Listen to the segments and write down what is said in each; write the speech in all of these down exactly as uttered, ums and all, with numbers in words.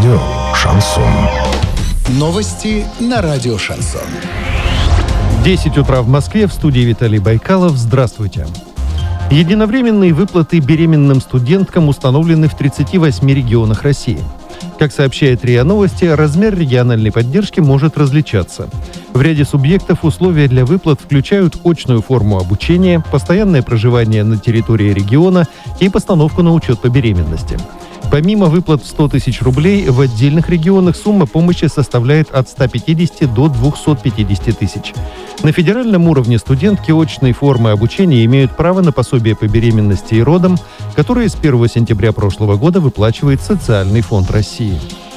Радио «Шансон». Новости на радио «Шансон». десять утра в Москве, в студии Виталий Байкалов. Здравствуйте. Единовременные выплаты беременным студенткам установлены в тридцати восьми регионах России. Как сообщает РИА Новости, размер региональной поддержки может различаться. В ряде субъектов условия для выплат включают очную форму обучения, постоянное проживание на территории региона и постановку на учет по беременности. Помимо выплат в сто тысяч рублей, в отдельных регионах сумма помощи составляет от ста пятидесяти до двухсот пятидесяти тысяч. На федеральном уровне студентки очной формы обучения имеют право на пособие по беременности и родам, которое с первого сентября прошлого года выплачивает Социальный фонд России.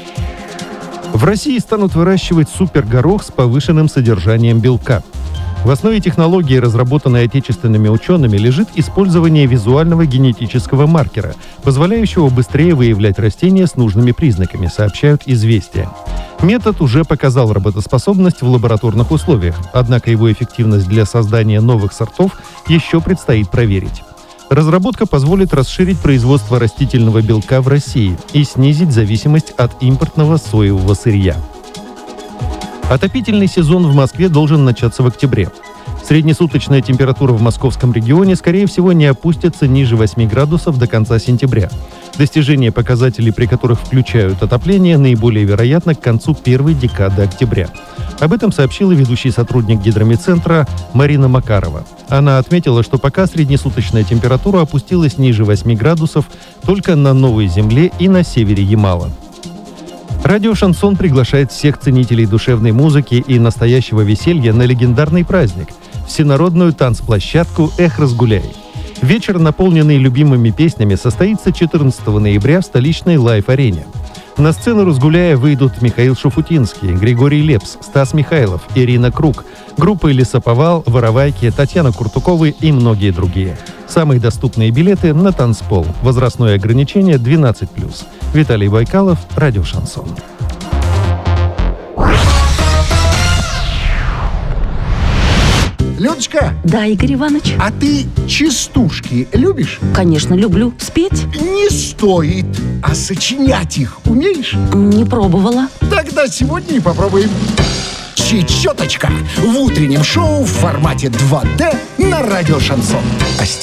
В России станут выращивать супергорох с повышенным содержанием белка. В основе технологии, разработанной отечественными учеными, лежит использование визуального генетического маркера, позволяющего быстрее выявлять растения с нужными признаками, сообщают «Известия». Метод уже показал работоспособность в лабораторных условиях, однако его эффективность для создания новых сортов еще предстоит проверить. Разработка позволит расширить производство растительного белка в России и снизить зависимость от импортного соевого сырья. Отопительный сезон в Москве должен начаться в октябре. Среднесуточная температура в московском регионе, скорее всего, не опустится ниже восьми градусов до конца сентября. Достижение показателей, при которых включают отопление, наиболее вероятно к концу первой декады октября. Об этом сообщила ведущий сотрудник Гидромедцентра Марина Макарова. Она отметила, что пока среднесуточная температура опустилась ниже восьми градусов только на Новой Земле и на севере Ямала. Радио «Шансон» приглашает всех ценителей душевной музыки и настоящего веселья на легендарный праздник – всенародную танцплощадку «Эх, разгуляй». Вечер, наполненный любимыми песнями, состоится четырнадцатого ноября в столичной Лайф-арене. На сцену «Разгуляя» выйдут Михаил Шуфутинский, Григорий Лепс, Стас Михайлов, Ирина Круг, группы «Лесоповал», «Воровайки», Татьяна Куртуковы и многие другие. Самые доступные билеты на танцпол. Возрастное ограничение двенадцать плюс. Виталий Байкалов, Радио «Шансон». Людочка, Да, Игорь Иванович. а ты частушки любишь? Конечно, люблю. Спеть? Не стоит. А сочинять их умеешь? Не пробовала. Тогда сегодня и попробуем. Чечеточка в утреннем шоу в формате два дэ на радио «Шансон».